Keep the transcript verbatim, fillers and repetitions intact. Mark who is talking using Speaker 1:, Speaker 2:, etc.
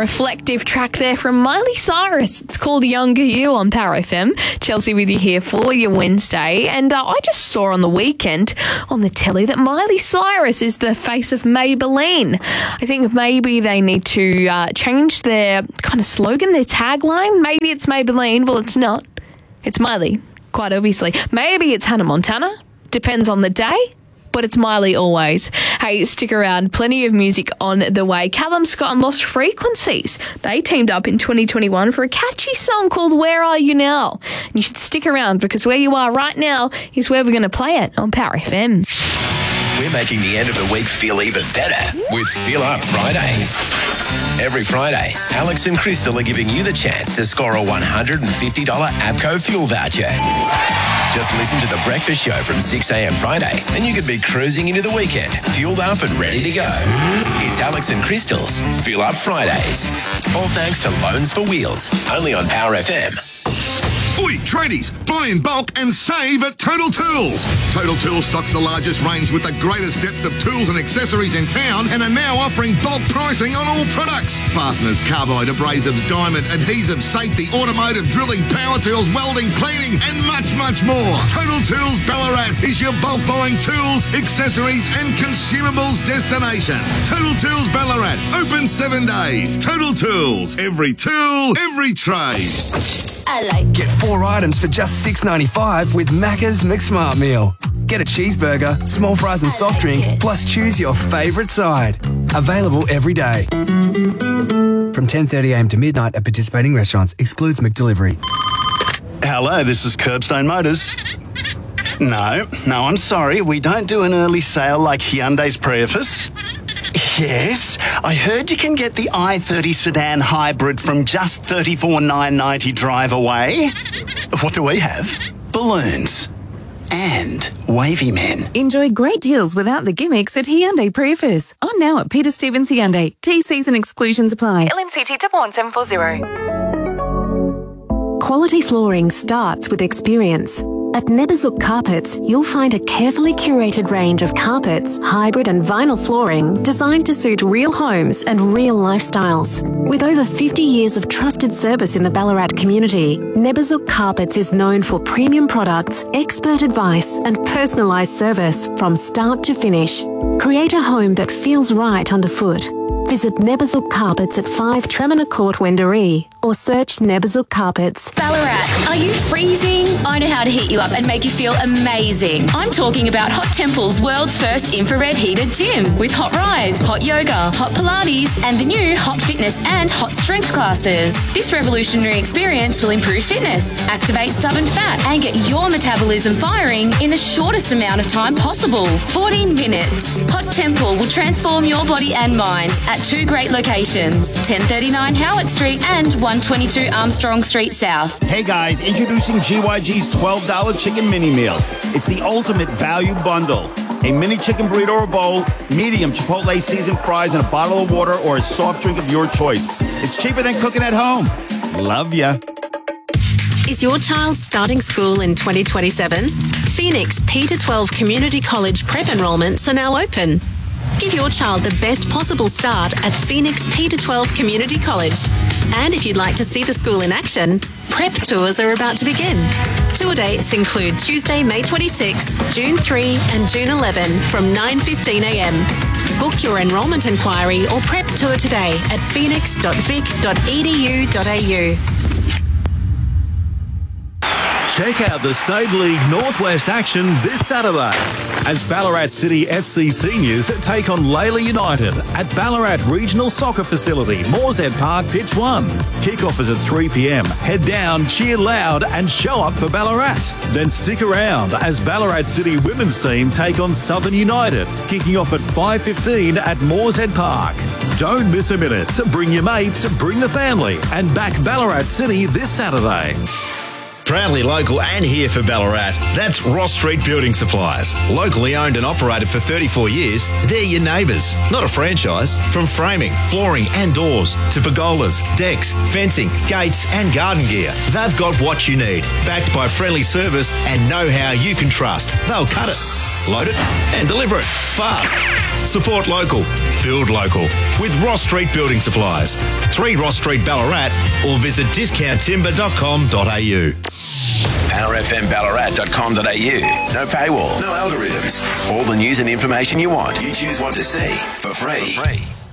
Speaker 1: reflective track there from Miley Cyrus. It's called Younger You on Power F M. Chelsea with you here for your Wednesday. And uh, I just saw on the weekend on the telly that Miley Cyrus is the face of Maybelline. I think maybe they need to uh, change their kind of slogan, their tagline. Maybe it's Maybelline. Well, it's not. It's Miley, quite obviously. Maybe it's Hannah Montana. Depends on the day. But it's Miley always. Hey, stick around. Plenty of music on the way. Callum Scott and Lost Frequencies. They teamed up in twenty twenty-one for a catchy song called Where Are You Now? And you should stick around because where you are right now is where we're going to play it on Power F M.
Speaker 2: We're making the end of the week feel even better with Fill Up Fridays. Every Friday, Alex and Crystal are giving you the chance to score a one hundred fifty dollars APCO fuel voucher. Just listen to The Breakfast Show from six a.m. Friday and you could be cruising into the weekend, fueled up and ready to go. It's Alex and Crystal's Fill Up Fridays. All thanks to Loans for Wheels, only on Power F M.
Speaker 3: Oi, tradies, buy in bulk and save at Total Tools. Total Tools stocks the largest range with the greatest depth of tools and accessories in town and are now offering bulk pricing on all products. Fasteners, carbide, abrasives, diamond, adhesives, safety, automotive, drilling, power tools, welding, cleaning, and much, much more. Total Tools Ballarat is your bulk buying tools, accessories, and consumables destination. Total Tools Ballarat, open seven days. Total Tools, every tool, every trade.
Speaker 4: I like
Speaker 5: Get four items for just six dollars ninety-five with Macca's McSmart Meal. Get a cheeseburger, small fries and soft drink,
Speaker 4: it.
Speaker 5: plus choose your favourite side. Available every day. From ten thirty a m to midnight at participating restaurants. Excludes McDelivery.
Speaker 6: Hello, this is Curbstone Motors. No, no, I'm sorry. We don't do an early sale like Hyundai's Prius. Yes, I heard you can get the i thirty sedan hybrid from just thirty-four thousand nine hundred ninety drive away. What do we have? Balloons. And wavy men.
Speaker 7: Enjoy great deals without the gimmicks at Hyundai Prius. On now at Peter Stevens Hyundai. T Cs and exclusions apply. L M C T one seven four zero.
Speaker 8: Quality flooring starts with experience. At Neberzuk Carpets, you'll find a carefully curated range of carpets, hybrid and vinyl flooring designed to suit real homes and real lifestyles. With over fifty years of trusted service in the Ballarat community, Neberzuk Carpets is known for premium products, expert advice and personalised service from start to finish. Create a home that feels right underfoot. Visit Neberzuk Carpets at five Tremina Court, Wendouree, or search Neberzuk Carpets.
Speaker 9: Ballarat, are you freezing? I know how to heat you up and make you feel amazing. I'm talking about Hot Temple's world's first infrared heated gym with Hot Ride, Hot Yoga, Hot Pilates, and the new Hot Fitness and Hot Strength classes. This revolutionary experience will improve fitness, activate stubborn fat, and get your metabolism firing in the shortest amount of time possible, fourteen minutes. Hot Temple will transform your body and mind at two great locations, ten thirty-nine Howard Street and one twenty-two Armstrong Street South.
Speaker 10: Hey guys, introducing G Y G's twelve dollars chicken mini meal. It's the ultimate value bundle. A mini chicken burrito or bowl, medium Chipotle seasoned fries, and a bottle of water or a soft drink of your choice. It's cheaper than cooking at home. Love ya.
Speaker 8: Is your child starting school in twenty twenty-seven? Phoenix P to twelve Community College prep enrolments are now open. Give your child the best possible start at Phoenix P to twelve Community College. And if you'd like to see the school in action, prep tours are about to begin. Tour dates include Tuesday, May twenty-sixth, June third and June eleventh from nine fifteen a m. Book your enrolment inquiry or prep tour today at phoenix dot vic dot e d u dot a u.
Speaker 11: Check out the State League Northwest action this Saturday as Ballarat City F C seniors take on Layla United at Ballarat Regional Soccer Facility, Moorshead Park, Pitch one. Kickoff is at three p m. Head down, cheer loud and show up for Ballarat. Then stick around as Ballarat City women's team take on Southern United, kicking off at five fifteen at Moorshead Park. Don't miss a minute. Bring your mates, bring the family and back Ballarat City this Saturday.
Speaker 12: Proudly local and here for Ballarat. That's Ross Street Building Supplies. Locally owned and operated for thirty-four years, they're your neighbours, not a franchise. From framing, flooring and doors to pergolas, decks, fencing, gates and garden gear, they've got what you need. Backed by friendly service and know-how you can trust. They'll cut it. Load it and deliver it fast. Support local. Build local with Ross Street Building Supplies. three Ross Street, Ballarat, or visit discount timber dot com dot a u.
Speaker 2: power f m ballarat dot com dot a u. No paywall, no algorithms. All the news and information you want. You choose what to see for free. For free.